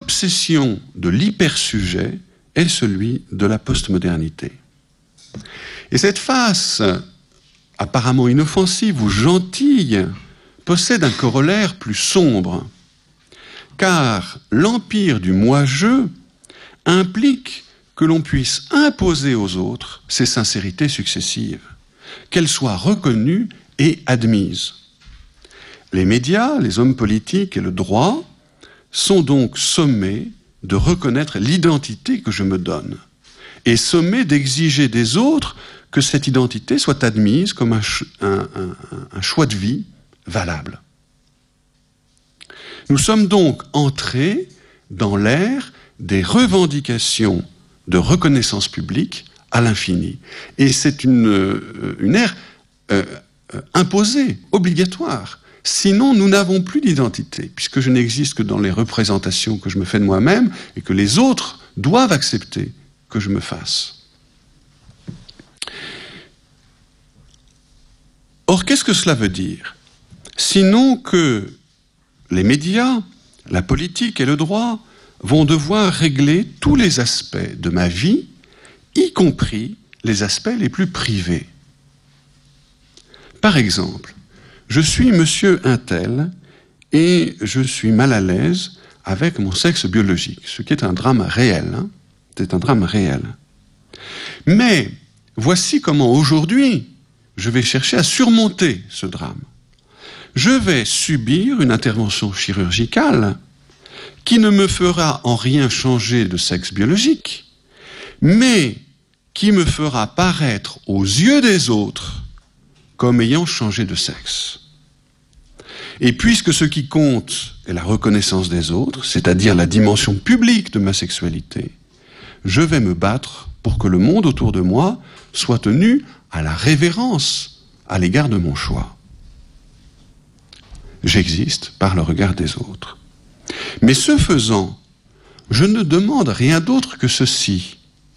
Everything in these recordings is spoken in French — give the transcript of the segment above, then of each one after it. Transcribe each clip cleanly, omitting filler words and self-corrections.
l'obsession de l'hypersujet est celui de la postmodernité. Et cette face apparemment inoffensive ou gentille possède un corollaire plus sombre, car l'empire du moi-je implique que l'on puisse imposer aux autres ces sincérités successives, qu'elles soient reconnues et admises. Les médias, les hommes politiques et le droit sont donc sommés de reconnaître l'identité que je me donne et sommés d'exiger des autres que cette identité soit admise comme un choix de vie valable. Nous sommes donc entrés dans l'ère des revendications de reconnaissance publique à l'infini. Et c'est une ère imposée, obligatoire. Sinon, nous n'avons plus d'identité, puisque je n'existe que dans les représentations que je me fais de moi-même et que les autres doivent accepter que je me fasse. Or, qu'est-ce que cela veut dire? Sinon que les médias, la politique et le droit vont devoir régler tous les aspects de ma vie, y compris les aspects les plus privés. Par exemple, je suis monsieur untel et je suis mal à l'aise avec mon sexe biologique, ce qui est un drame réel. C'est un drame réel. Mais voici comment aujourd'hui je vais chercher à surmonter ce drame. Je vais subir une intervention chirurgicale qui ne me fera en rien changer de sexe biologique, mais qui me fera paraître aux yeux des autres comme ayant changé de sexe. Et puisque ce qui compte est la reconnaissance des autres, c'est-à-dire la dimension publique de ma sexualité, je vais me battre pour que le monde autour de moi soit tenu à la révérence à l'égard de mon choix. J'existe par le regard des autres. Mais ce faisant, je ne demande rien d'autre que ceci,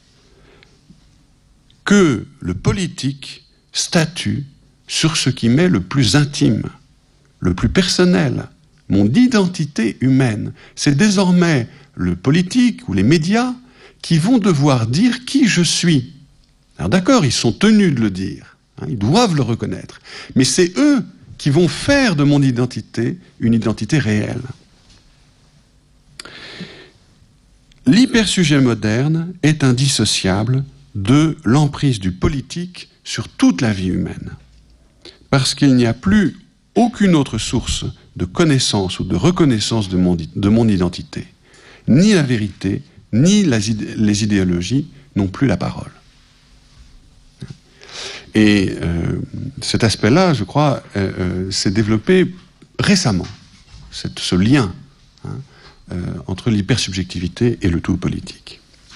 que le politique statue sur ce qui m'est le plus intime, le plus personnel, mon identité humaine. C'est désormais le politique ou les médias qui vont devoir dire qui je suis. Alors d'accord, ils sont tenus de le dire, ils doivent le reconnaître, mais c'est eux qui vont faire de mon identité une identité réelle. L'hypersujet moderne est indissociable de l'emprise du politique sur toute la vie humaine, parce qu'il n'y a plus aucune autre source de connaissance ou de reconnaissance de mon identité. Ni la vérité, ni les idéologies n'ont plus la parole. Et cet aspect-là, je crois, s'est développé récemment, ce lien entre l'hypersubjectivité et le tout politique.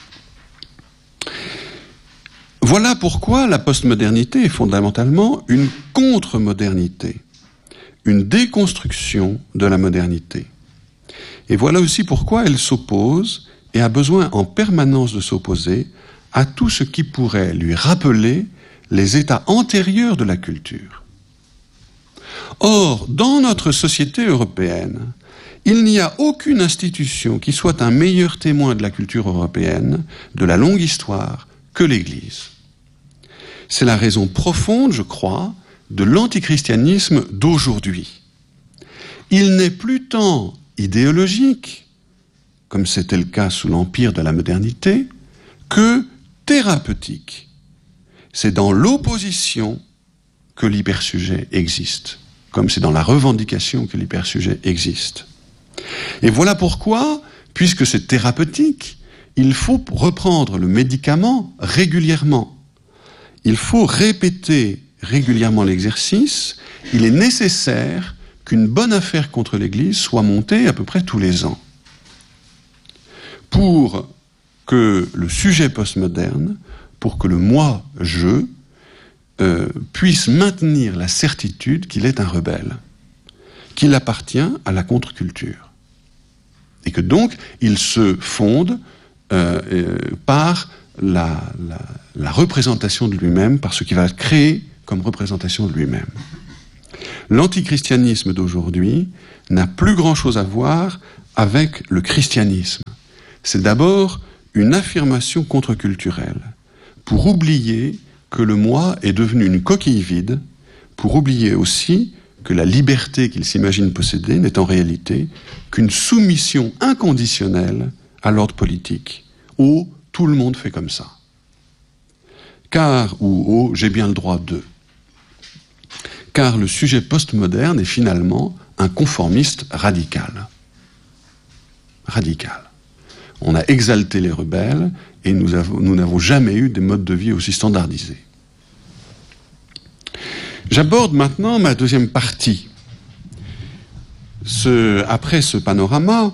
Voilà pourquoi la postmodernité est fondamentalement une contre-modernité, une déconstruction de la modernité. Et voilà aussi pourquoi elle s'oppose et a besoin en permanence de s'opposer à tout ce qui pourrait lui rappeler les états antérieurs de la culture. Or, dans notre société européenne, il n'y a aucune institution qui soit un meilleur témoin de la culture européenne, de la longue histoire, que l'Église. C'est la raison profonde, je crois, de l'antichristianisme d'aujourd'hui. Il n'est plus tant idéologique, comme c'était le cas sous l'empire de la modernité, que thérapeutique. C'est dans l'opposition que l'hypersujet existe, comme c'est dans la revendication que l'hypersujet existe. Et voilà pourquoi, puisque c'est thérapeutique, il faut reprendre le médicament régulièrement. Il faut répéter régulièrement l'exercice. Il est nécessaire qu'une bonne affaire contre l'Église soit montée à peu près tous les ans, pour que le sujet postmoderne, pour que le moi-je puisse maintenir la certitude qu'il est un rebelle, qu'il appartient à la contre-culture, et que donc il se fonde par la représentation de lui-même, par ce qu'il va créer comme représentation de lui-même. L'antichristianisme d'aujourd'hui n'a plus grand-chose à voir avec le christianisme. C'est d'abord une affirmation contre-culturelle, pour oublier que le moi est devenu une coquille vide, pour oublier aussi que la liberté qu'il s'imagine posséder n'est en réalité qu'une soumission inconditionnelle à l'ordre politique. Oh, tout le monde fait comme ça. Car, ou oh, j'ai bien le droit de. Car le sujet postmoderne est finalement un conformiste radical. Radical. On a exalté les rebelles et nous n'avons jamais eu des modes de vie aussi standardisés. J'aborde maintenant ma deuxième partie. Après ce panorama,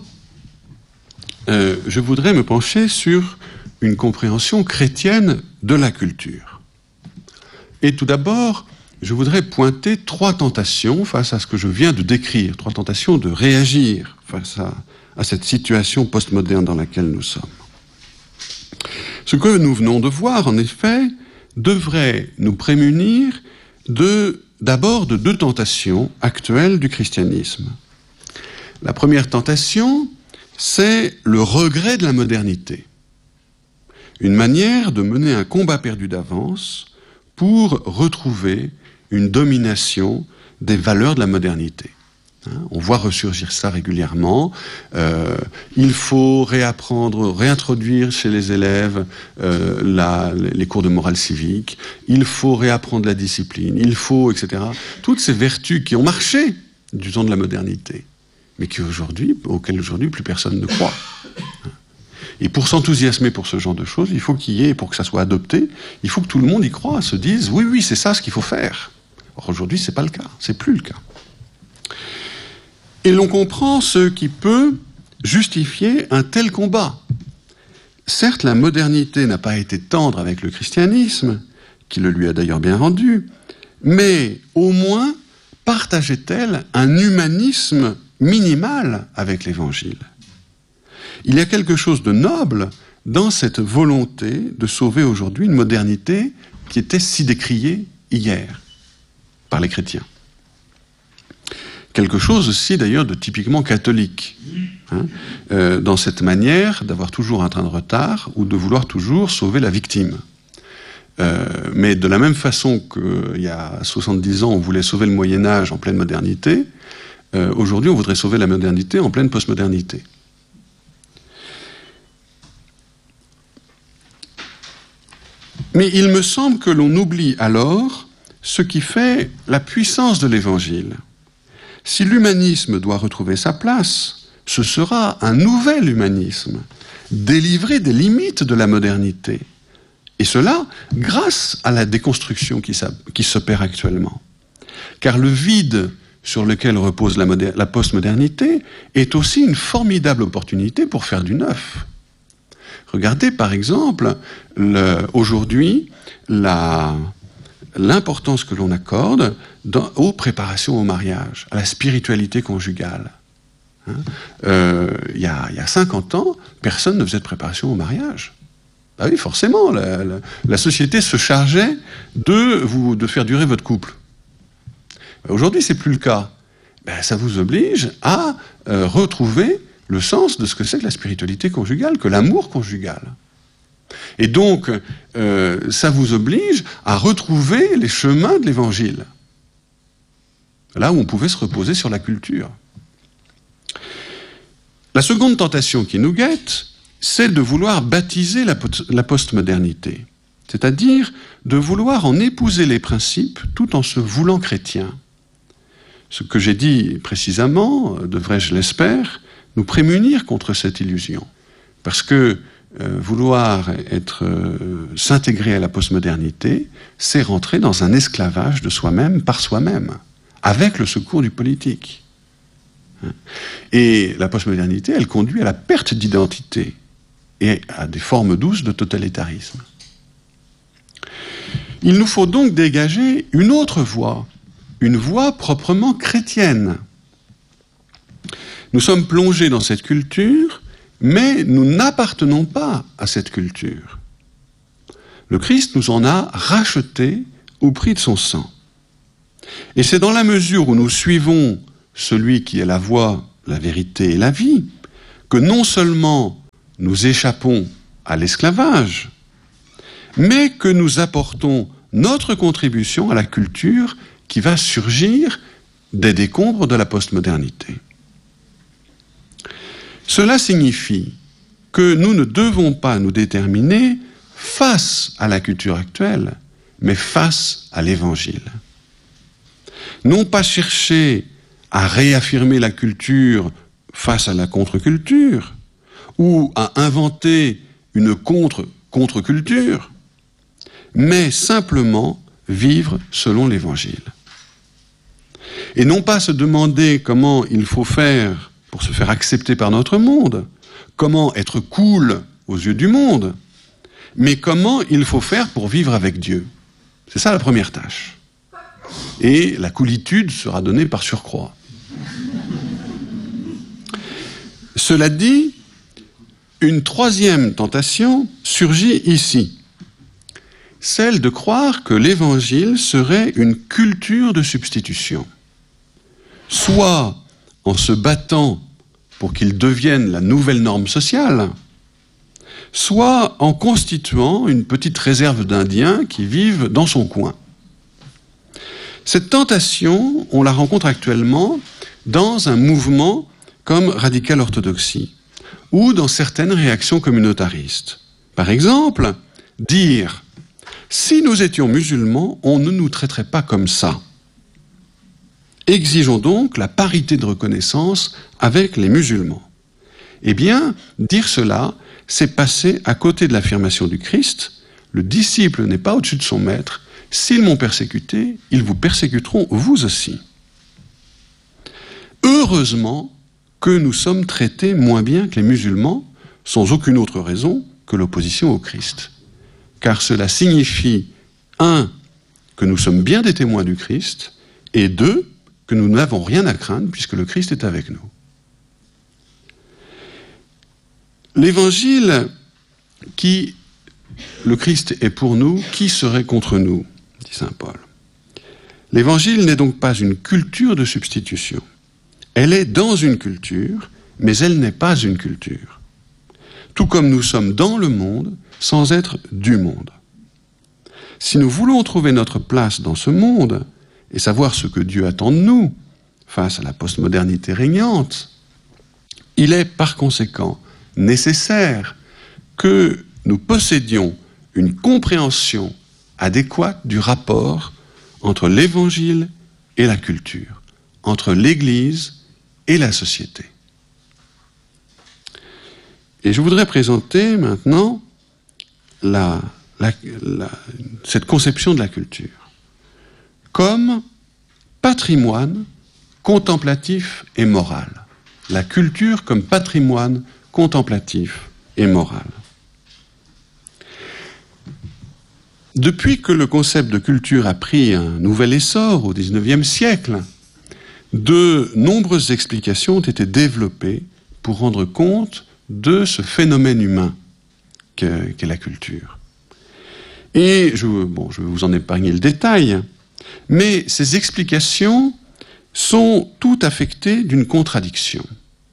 je voudrais me pencher sur une compréhension chrétienne de la culture. Et tout d'abord, je voudrais pointer 3 tentations face à ce que je viens de décrire, 3 tentations de réagir face à cette situation postmoderne dans laquelle nous sommes. Ce que nous venons de voir, en effet, devrait nous prémunir d'abord de 2 tentations actuelles du christianisme. La première tentation, c'est le regret de la modernité. Une manière de mener un combat perdu d'avance pour retrouver une domination des valeurs de la modernité. On voit ressurgir ça régulièrement. Il faut réintroduire chez les élèves les cours de morale civique. Il faut réapprendre la discipline. Il faut, etc. Toutes ces vertus qui ont marché du temps de la modernité, mais auxquelles aujourd'hui plus personne ne croit. Et pour s'enthousiasmer pour ce genre de choses, il faut qu'il y ait, pour que ça soit adopté, il faut que tout le monde y croit, se dise oui, oui, c'est ça ce qu'il faut faire. Or aujourd'hui, c'est pas le cas, c'est plus le cas. Et l'on comprend ce qui peut justifier un tel combat. Certes, la modernité n'a pas été tendre avec le christianisme, qui le lui a d'ailleurs bien rendu, mais au moins partageait-elle un humanisme minimal avec l'Évangile. Il y a quelque chose de noble dans cette volonté de sauver aujourd'hui une modernité qui était si décriée hier par les chrétiens. Quelque chose aussi d'ailleurs de typiquement catholique, dans cette manière d'avoir toujours un train de retard ou de vouloir toujours sauver la victime. Mais de la même façon qu'il y a 70 ans on voulait sauver le Moyen-Âge en pleine modernité, aujourd'hui on voudrait sauver la modernité en pleine postmodernité. Mais il me semble que l'on oublie alors ce qui fait la puissance de l'Évangile. Si l'humanisme doit retrouver sa place, ce sera un nouvel humanisme, délivré des limites de la modernité. Et cela grâce à la déconstruction qui s'opère actuellement. Car le vide sur lequel repose la postmodernité est aussi une formidable opportunité pour faire du neuf. Regardez par exemple aujourd'hui l'importance que l'on accorde aux préparations au mariage, à la spiritualité conjugale. Il y a 50 ans, personne ne faisait de préparation au mariage. Ah oui, forcément, la société se chargeait de faire durer votre couple. Aujourd'hui, c'est plus le cas. Ça vous oblige à retrouver le sens de ce que c'est que la spiritualité conjugale, que l'amour conjugal. Et donc, ça vous oblige à retrouver les chemins de l'Évangile. Là où on pouvait se reposer sur la culture. La seconde tentation qui nous guette, c'est de vouloir baptiser la postmodernité. C'est-à-dire de vouloir en épouser les principes tout en se voulant chrétien. Ce que j'ai dit précisément devrait, je l'espère, nous prémunir contre cette illusion. Parce que vouloir s'intégrer à la postmodernité, c'est rentrer dans un esclavage de soi-même par soi-même, avec le secours du politique. Et la postmodernité, elle conduit à la perte d'identité et à des formes douces de totalitarisme. Il nous faut donc dégager une autre voie, une voie proprement chrétienne. Nous sommes plongés dans cette culture, mais nous n'appartenons pas à cette culture. Le Christ nous en a rachetés au prix de son sang. Et c'est dans la mesure où nous suivons celui qui est la voie, la vérité et la vie, que non seulement nous échappons à l'esclavage, mais que nous apportons notre contribution à la culture qui va surgir des décombres de la postmodernité. Cela signifie que nous ne devons pas nous déterminer face à la culture actuelle, mais face à l'Évangile. Non pas chercher à réaffirmer la culture face à la contre-culture, ou à inventer une contre-culture, mais simplement vivre selon l'Évangile. Et non pas se demander comment il faut faire pour se faire accepter par notre monde, comment être cool aux yeux du monde, mais comment il faut faire pour vivre avec Dieu. C'est ça la première tâche. Et la coolitude sera donnée par surcroît. Cela dit, une troisième tentation surgit ici, celle de croire que l'Évangile serait une culture de substitution, soit en se battant pour qu'il devienne la nouvelle norme sociale, soit en constituant une petite réserve d'Indiens qui vivent dans son coin. Cette tentation, on la rencontre actuellement dans un mouvement comme Radical Orthodoxie, ou dans certaines réactions communautaristes. Par exemple, dire « si nous étions musulmans, on ne nous traiterait pas comme ça ». Exigeons donc la parité de reconnaissance avec les musulmans. Eh bien, dire cela, c'est passer à côté de l'affirmation du Christ. Le disciple n'est pas au-dessus de son maître. S'ils m'ont persécuté, ils vous persécuteront vous aussi. Heureusement que nous sommes traités moins bien que les musulmans, sans aucune autre raison que l'opposition au Christ. Car cela signifie, 1, que nous sommes bien des témoins du Christ, et 2, que nous n'avons rien à craindre puisque le Christ est avec nous. L'Évangile, le Christ est pour nous, qui serait contre nous, dit saint Paul. L'Évangile n'est donc pas une culture de substitution. Elle est dans une culture, mais elle n'est pas une culture. Tout comme nous sommes dans le monde, sans être du monde. Si nous voulons trouver notre place dans ce monde, et savoir ce que Dieu attend de nous, face à la postmodernité régnante, il est par conséquent nécessaire que nous possédions une compréhension adéquate du rapport entre l'Évangile et la culture, entre l'Église et la société. Et je voudrais présenter maintenant cette conception de la culture comme patrimoine contemplatif et moral. La culture comme patrimoine contemplatif et moral. Depuis que le concept de culture a pris un nouvel essor au XIXe siècle, de nombreuses explications ont été développées pour rendre compte de ce phénomène humain qu'est la culture. Et je vais vous en épargner le détail, mais ces explications sont toutes affectées d'une contradiction.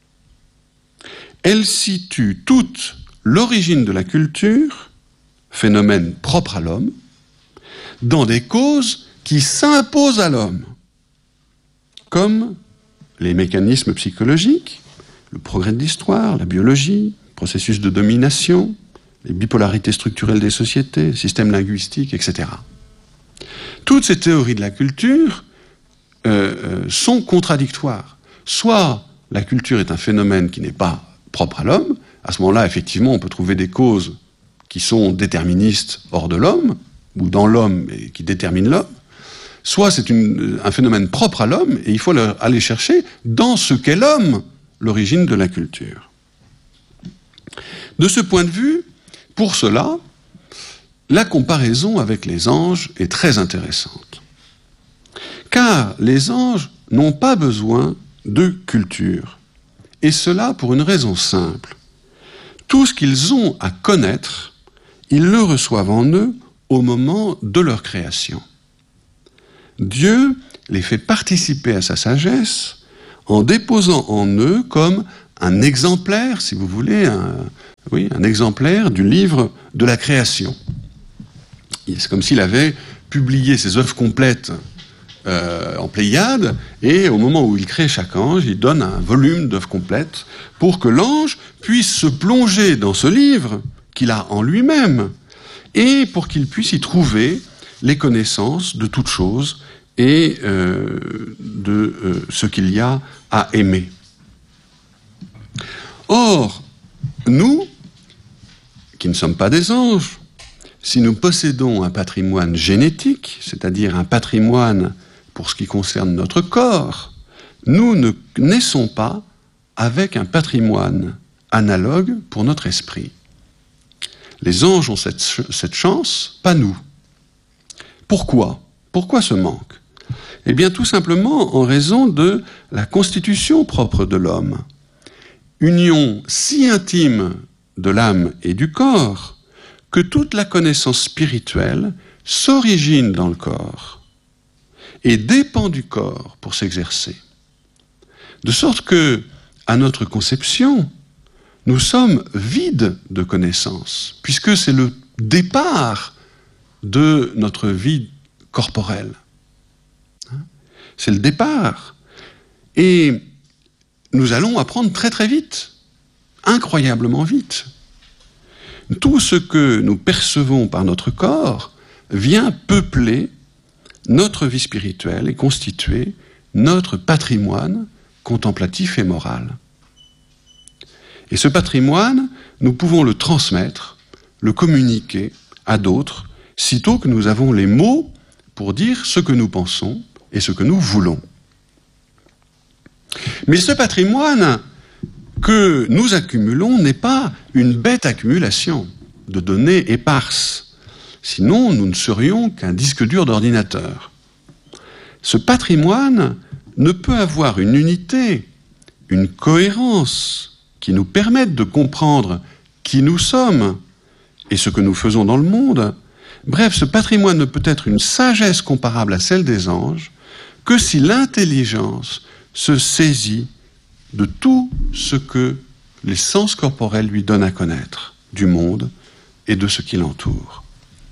Elles situent toute l'origine de la culture, phénomène propre à l'homme, dans des causes qui s'imposent à l'homme, comme les mécanismes psychologiques, le progrès de l'histoire, la biologie, le processus de domination, les bipolarités structurelles des sociétés, le système linguistique, etc. Toutes ces théories de la culture sont contradictoires. Soit la culture est un phénomène qui n'est pas propre à l'homme, à ce moment-là, effectivement, on peut trouver des causes qui sont déterministes hors de l'homme, ou dans l'homme et qui déterminent l'homme, soit c'est un phénomène propre à l'homme, et il faut aller chercher dans ce qu'est l'homme l'origine de la culture. De ce point de vue, pour cela, la comparaison avec les anges est très intéressante. Car les anges n'ont pas besoin de culture. Et cela pour une raison simple. Tout ce qu'ils ont à connaître, ils le reçoivent en eux au moment de leur création. Dieu les fait participer à sa sagesse en déposant en eux comme un exemplaire, si vous voulez, un exemplaire du livre de la création. C'est comme s'il avait publié ses œuvres complètes en Pléiade, et au moment où il crée chaque ange, il donne un volume d'œuvres complètes pour que l'ange puisse se plonger dans ce livre qu'il a en lui-même, et pour qu'il puisse y trouver les connaissances de toutes choses et de ce qu'il y a à aimer. Or, nous, qui ne sommes pas des anges, si nous possédons un patrimoine génétique, c'est-à-dire un patrimoine pour ce qui concerne notre corps, nous ne naissons pas avec un patrimoine analogue pour notre esprit. Les anges ont cette chance, pas nous. Pourquoi ? Pourquoi ce manque ? Eh bien, tout simplement en raison de la constitution propre de l'homme. Union si intime de l'âme et du corps que toute la connaissance spirituelle s'origine dans le corps et dépend du corps pour s'exercer. De sorte que, à notre conception, nous sommes vides de connaissances, puisque c'est le départ de notre vie corporelle. C'est le départ. Et nous allons apprendre très très vite, incroyablement vite. Tout ce que nous percevons par notre corps vient peupler notre vie spirituelle et constituer notre patrimoine contemplatif et moral. Et ce patrimoine, nous pouvons le transmettre, le communiquer à d'autres, sitôt que nous avons les mots pour dire ce que nous pensons et ce que nous voulons. Mais ce patrimoine que nous accumulons n'est pas une bête accumulation de données éparses. Sinon, nous ne serions qu'un disque dur d'ordinateur. Ce patrimoine ne peut avoir une unité, une cohérence qui nous permette de comprendre qui nous sommes et ce que nous faisons dans le monde. Bref, ce patrimoine ne peut être une sagesse comparable à celle des anges que si l'intelligence se saisit de tout ce que les sens corporels lui donnent à connaître du monde et de ce qui l'entoure.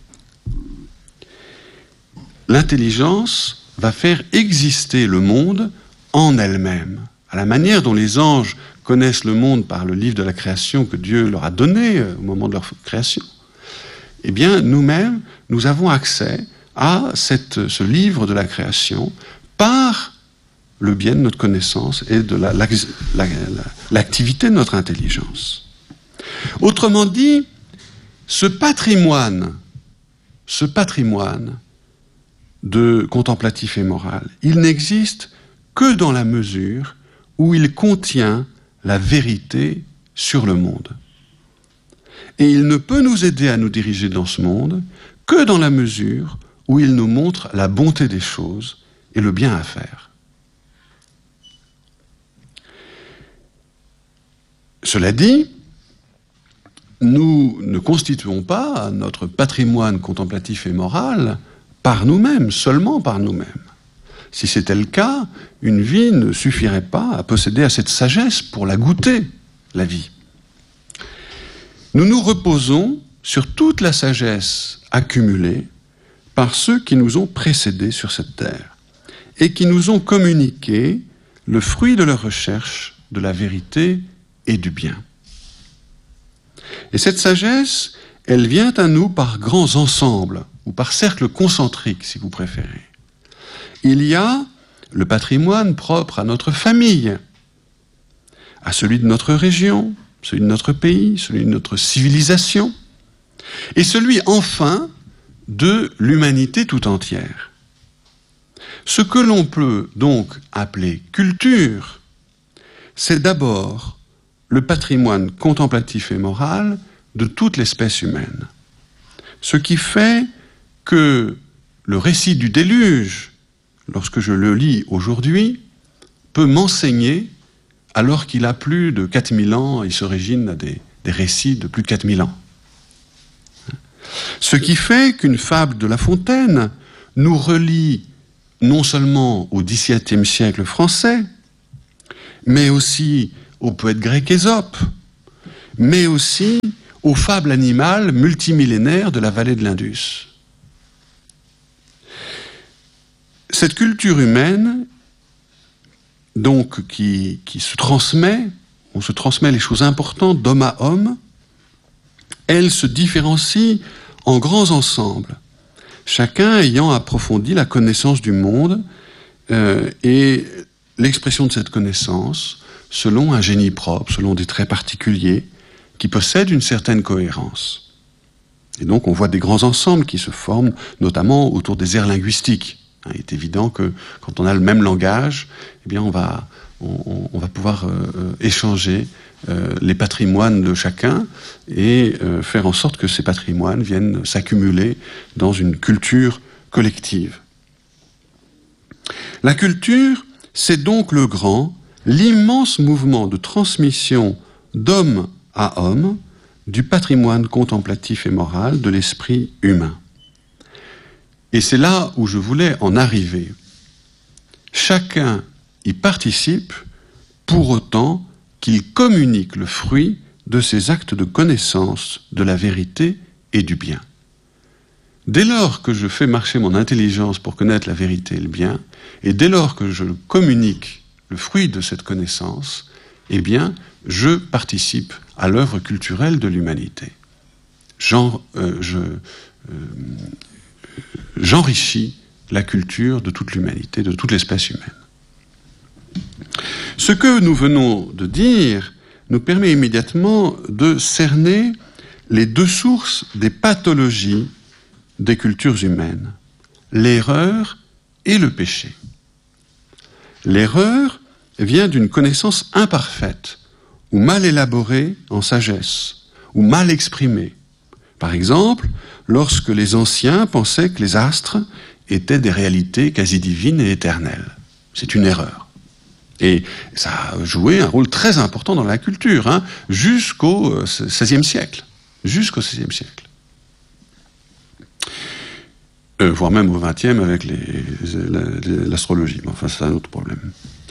L'intelligence va faire exister le monde en elle-même, à la manière dont les anges connaissent le monde par le livre de la création que Dieu leur a donné au moment de leur création. Eh bien, nous-mêmes, nous avons accès à ce livre de la création par le biais de notre connaissance et de l'activité de notre intelligence. Autrement dit, ce patrimoine de contemplatif et moral, il n'existe que dans la mesure où il contient la vérité sur le monde. Et il ne peut nous aider à nous diriger dans ce monde que dans la mesure où il nous montre la bonté des choses et le bien à faire. Cela dit, nous ne constituons pas notre patrimoine contemplatif et moral par nous-mêmes, seulement par nous-mêmes. Si c'était le cas, une vie ne suffirait pas à posséder à cette sagesse pour la goûter, la vie. Nous nous reposons sur toute la sagesse accumulée par ceux qui nous ont précédés sur cette terre et qui nous ont communiqué le fruit de leur recherche de la vérité et du bien. Et cette sagesse, elle vient à nous par grands ensembles, ou par cercles concentriques, si vous préférez. Il y a le patrimoine propre à notre famille, à celui de notre région, celui de notre pays, celui de notre civilisation, et celui, enfin, de l'humanité tout entière. Ce que l'on peut donc appeler culture, c'est d'abord le patrimoine contemplatif et moral de toute l'espèce humaine. Ce qui fait que le récit du déluge, lorsque je le lis aujourd'hui, peut m'enseigner, alors qu'il a plus de 4000 ans, il s'origine à des récits de plus de 4000 ans. Ce qui fait qu'une fable de La Fontaine nous relie non seulement au XVIIe siècle français, mais aussi au poète grec Ésope, mais aussi aux fables animales multimillénaires de la vallée de l'Indus. Cette culture humaine, donc, qui se transmet, on se transmet les choses importantes d'homme à homme, elle se différencie en grands ensembles, chacun ayant approfondi la connaissance du monde et l'expression de cette connaissance selon un génie propre, selon des traits particuliers, qui possèdent une certaine cohérence. Et donc on voit des grands ensembles qui se forment, notamment autour des aires linguistiques. Il est évident que quand on a le même langage, eh bien on va pouvoir échanger les patrimoines de chacun et faire en sorte que ces patrimoines viennent s'accumuler dans une culture collective. La culture, c'est donc l'immense mouvement de transmission d'homme à homme du patrimoine contemplatif et moral de l'esprit humain. Et c'est là où je voulais en arriver. Chacun y participe pour autant qu'il communique le fruit de ses actes de connaissance de la vérité et du bien. Dès lors que je fais marcher mon intelligence pour connaître la vérité et le bien, et dès lors que je communique le fruit de cette connaissance, eh bien, je participe à l'œuvre culturelle de l'humanité. J'enrichis la culture de toute l'humanité, de toute l'espèce humaine. Ce que nous venons de dire nous permet immédiatement de cerner les deux sources des pathologies des cultures humaines, l'erreur et le péché. L'erreur vient d'une connaissance imparfaite ou mal élaborée en sagesse, ou mal exprimée. Par exemple, lorsque les anciens pensaient que les astres étaient des réalités quasi divines et éternelles. C'est une erreur. Et ça a joué un rôle très important dans la culture, jusqu'au XVIe siècle. Jusqu'au XVIe siècle. Voire même au XXe avec l'astrologie. Mais enfin, c'est un autre problème.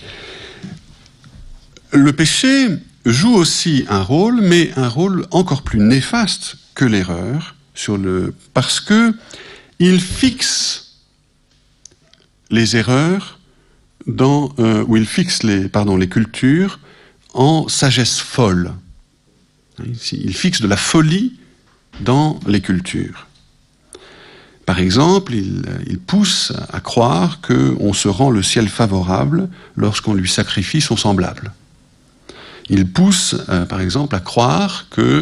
Le péché joue aussi un rôle, mais un rôle encore plus néfaste que l'erreur, parce que il fixe les erreurs ou il fixe les cultures en sagesse folle. Il fixe de la folie dans les cultures. Par exemple, il pousse à croire qu'on se rend le ciel favorable lorsqu'on lui sacrifie son semblable. Il pousse, par exemple, à croire que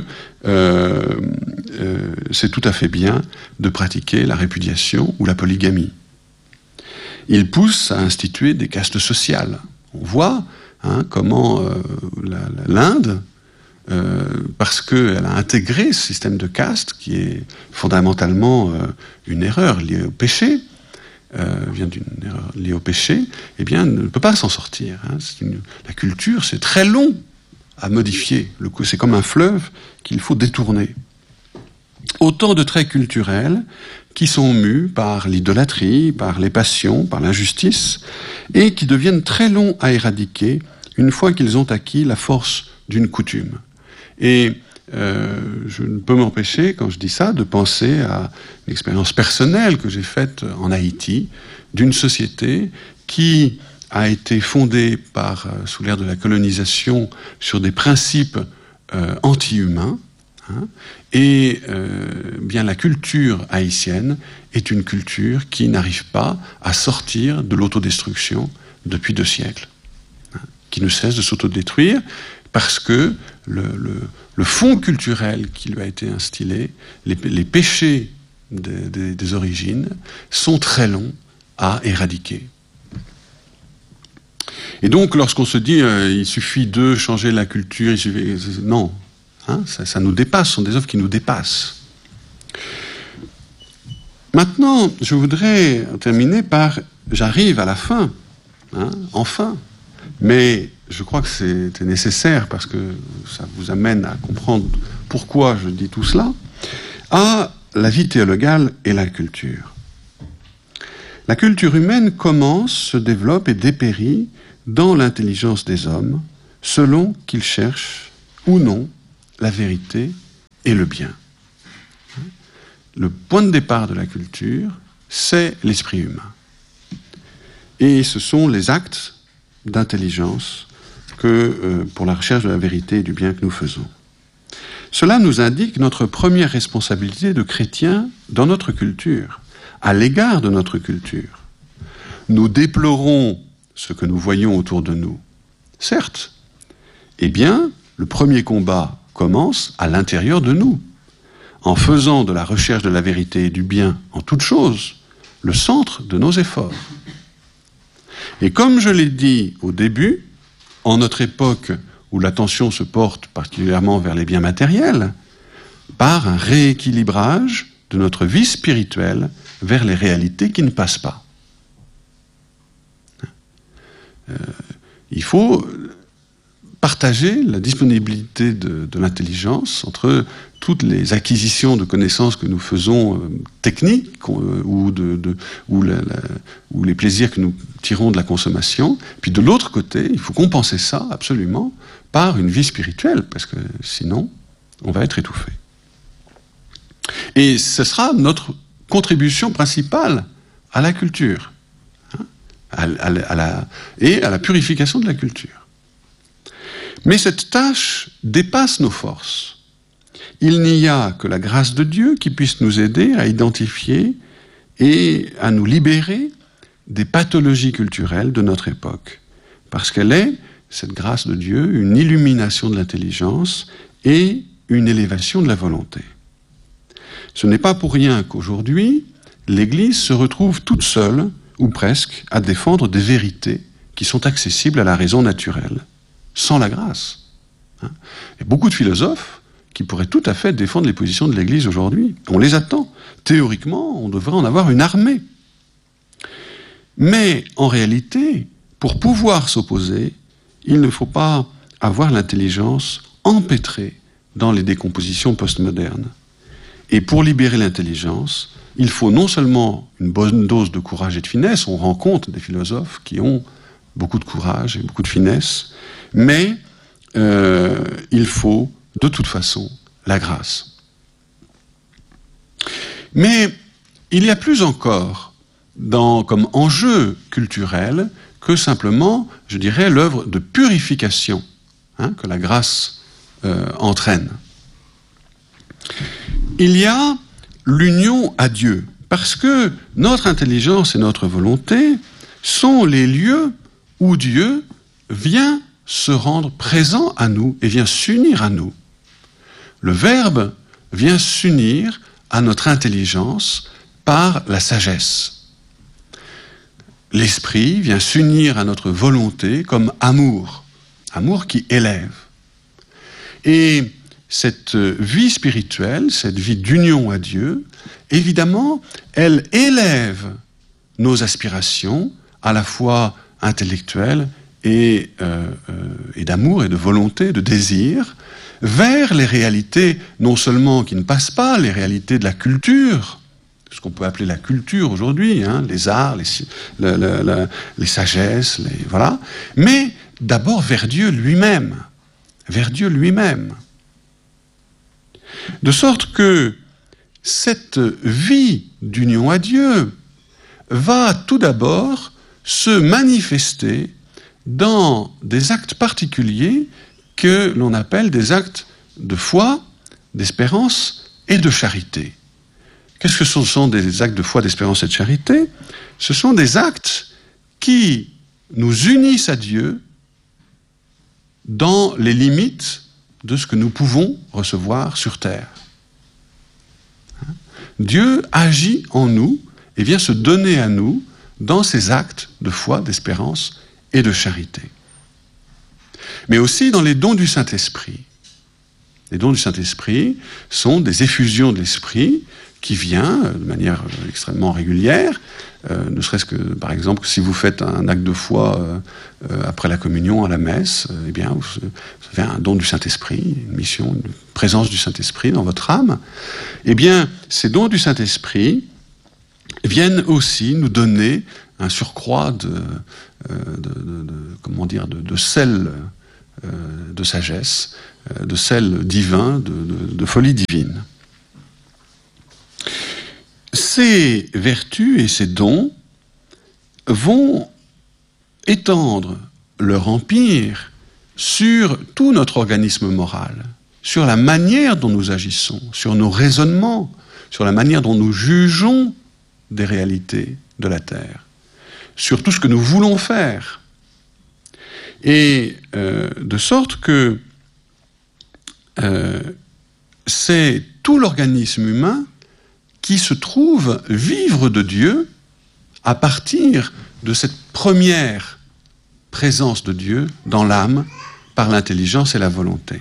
c'est tout à fait bien de pratiquer la répudiation ou la polygamie. Il pousse à instituer des castes sociales. On voit comment l'Inde, parce qu'elle a intégré ce système de castes, qui est fondamentalement une erreur liée au péché, vient d'une erreur liée au péché, eh bien, ne peut pas s'en sortir. La culture, c'est très long à modifier. C'est comme un fleuve qu'il faut détourner. Autant de traits culturels qui sont mus par l'idolâtrie, par les passions, par l'injustice, et qui deviennent très longs à éradiquer une fois qu'ils ont acquis la force d'une coutume. Et je ne peux m'empêcher, quand je dis ça, de penser à une expérience personnelle que j'ai faite en Haïti, d'une société qui a été fondée sous l'ère de la colonisation sur des principes anti-humains, et bien la culture haïtienne est une culture qui n'arrive pas à sortir de l'autodestruction depuis 2 siècles, qui ne cesse de s'autodétruire parce que le fond culturel qui lui a été instillé, les péchés des origines, sont très longs à éradiquer. Et donc, lorsqu'on se dit il suffit de changer la culture, non, ça nous dépasse, ce sont des œuvres qui nous dépassent. Maintenant, je voudrais terminer j'arrive à la fin, enfin, mais je crois que c'était nécessaire parce que ça vous amène à comprendre pourquoi je dis tout cela, à la vie théologale et la culture. La culture humaine commence, se développe et dépérit dans l'intelligence des hommes, selon qu'ils cherchent ou non la vérité et le bien. Le point de départ de la culture, c'est l'esprit humain. Et ce sont les actes d'intelligence pour la recherche de la vérité et du bien que nous faisons. Cela nous indique notre première responsabilité de chrétiens dans notre culture, à l'égard de notre culture. Nous déplorons ce que nous voyons autour de nous. Certes, eh bien, le premier combat commence à l'intérieur de nous, en faisant de la recherche de la vérité et du bien en toute chose le centre de nos efforts. Et comme je l'ai dit au début, en notre époque où l'attention se porte particulièrement vers les biens matériels, par un rééquilibrage de notre vie spirituelle vers les réalités qui ne passent pas. Il faut partager la disponibilité de l'intelligence entre toutes les acquisitions de connaissances que nous faisons techniques ou les plaisirs que nous tirons de la consommation. Puis de l'autre côté, il faut compenser ça absolument par une vie spirituelle, parce que sinon, on va être étouffé. Et ce sera notre contribution principale à la culture, et à la purification de la culture. Mais cette tâche dépasse nos forces. Il n'y a que la grâce de Dieu qui puisse nous aider à identifier et à nous libérer des pathologies culturelles de notre époque. Parce qu'elle est, cette grâce de Dieu, une illumination de l'intelligence et une élévation de la volonté. Ce n'est pas pour rien qu'aujourd'hui, l'Église se retrouve toute seule, ou presque, à défendre des vérités qui sont accessibles à la raison naturelle, sans la grâce. Il y a beaucoup de philosophes qui pourraient tout à fait défendre les positions de l'Église aujourd'hui. On les attend. Théoriquement, on devrait en avoir une armée. Mais en réalité, pour pouvoir s'opposer, il ne faut pas avoir l'intelligence empêtrée dans les décompositions postmodernes. Et pour libérer l'intelligence, il faut non seulement une bonne dose de courage et de finesse, on rencontre des philosophes qui ont beaucoup de courage et beaucoup de finesse, mais il faut de toute façon la grâce. Mais il y a plus encore comme enjeu culturel que simplement, je dirais, l'œuvre de purification que la grâce entraîne. Il y a l'union à Dieu, parce que notre intelligence et notre volonté sont les lieux où Dieu vient se rendre présent à nous et vient s'unir à nous. Le Verbe vient s'unir à notre intelligence par la sagesse. L'Esprit vient s'unir à notre volonté comme amour, amour qui élève. Et cette vie spirituelle, cette vie d'union à Dieu, évidemment, elle élève nos aspirations, à la fois intellectuelles et d'amour et de volonté, de désir, vers les réalités, non seulement qui ne passent pas, les réalités de la culture, ce qu'on peut appeler la culture aujourd'hui, les arts, les sagesses, voilà, mais d'abord vers Dieu lui-même, vers Dieu lui-même. De sorte que cette vie d'union à Dieu va tout d'abord se manifester dans des actes particuliers que l'on appelle des actes de foi, d'espérance et de charité. Qu'est-ce que ce sont des actes de foi, d'espérance et de charité? Ce sont des actes qui nous unissent à Dieu dans les limites de ce que nous pouvons recevoir sur terre. Dieu agit en nous et vient se donner à nous dans ces actes de foi, d'espérance et de charité. Mais aussi dans les dons du Saint-Esprit. Les dons du Saint-Esprit sont des effusions de l'Esprit qui vient de manière extrêmement régulière, ne serait-ce que, par exemple, si vous faites un acte de foi après la communion à la messe, eh bien, vous avez un don du Saint-Esprit, une mission, une présence du Saint-Esprit dans votre âme. Eh bien, ces dons du Saint-Esprit viennent aussi nous donner un surcroît de sel de sagesse, de sel divin, de folie divine. Ces vertus et ces dons vont étendre leur empire sur tout notre organisme moral, sur la manière dont nous agissons, sur nos raisonnements, sur la manière dont nous jugeons des réalités de la Terre, sur tout ce que nous voulons faire. Et de sorte que c'est tout l'organisme humain qui se trouve vivre de Dieu à partir de cette première présence de Dieu dans l'âme par l'intelligence et la volonté.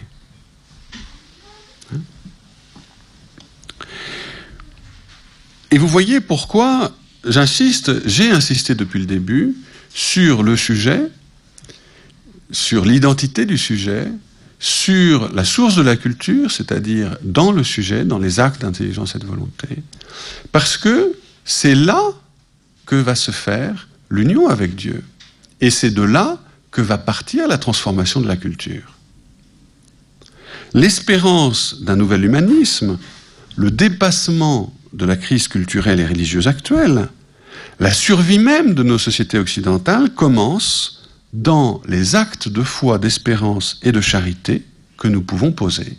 Et vous voyez pourquoi j'ai insisté depuis le début sur le sujet, sur l'identité du sujet, sur la source de la culture, c'est-à-dire dans le sujet, dans les actes d'intelligence et de volonté, parce que c'est là que va se faire l'union avec Dieu. Et c'est de là que va partir la transformation de la culture. L'espérance d'un nouvel humanisme, le dépassement de la crise culturelle et religieuse actuelle, la survie même de nos sociétés occidentales commence dans les actes de foi, d'espérance et de charité que nous pouvons poser.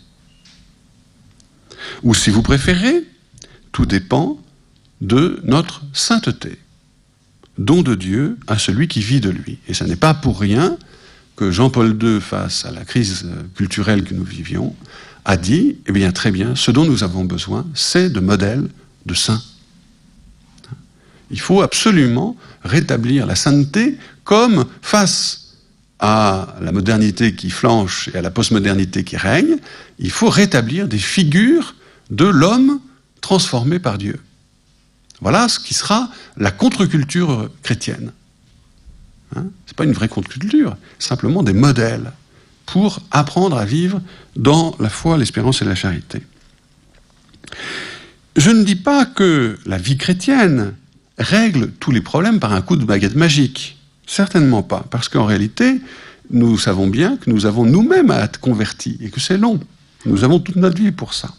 Ou si vous préférez, tout dépend de notre sainteté, don de Dieu à celui qui vit de lui. Et ce n'est pas pour rien que Jean-Paul II, face à la crise culturelle que nous vivions, a dit, eh bien très bien, ce dont nous avons besoin, c'est de modèles de saints. Il faut absolument rétablir la sainteté comme face à la modernité qui flanche et à la postmodernité qui règne, il faut rétablir des figures de l'homme transformé par Dieu. Voilà ce qui sera la contre-culture chrétienne. Ce n'est pas une vraie contre-culture, simplement des modèles pour apprendre à vivre dans la foi, l'espérance et la charité. Je ne dis pas que la vie chrétienne règle tous les problèmes par un coup de baguette magique. Certainement pas, parce qu'en réalité, nous savons bien que nous avons nous-mêmes à être convertis et que c'est long. Nous avons toute notre vie pour ça.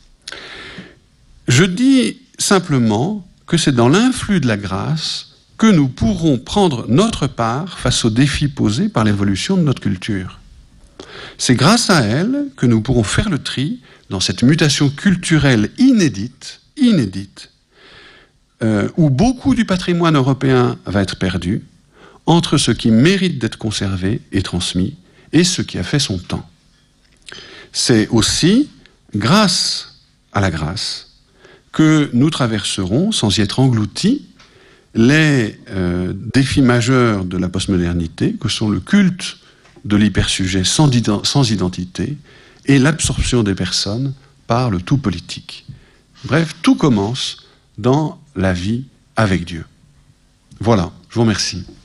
Je dis simplement que c'est dans l'influx de la grâce que nous pourrons prendre notre part face aux défis posés par l'évolution de notre culture. C'est grâce à elle que nous pourrons faire le tri dans cette mutation culturelle inédite, où beaucoup du patrimoine européen va être perdu, entre ce qui mérite d'être conservé et transmis, et ce qui a fait son temps. C'est aussi grâce à la grâce que nous traverserons, sans y être engloutis, les défis majeurs de la postmodernité, que sont le culte de l'hypersujet sans identité et l'absorption des personnes par le tout politique. Bref, tout commence dans la vie avec Dieu. Voilà, je vous remercie.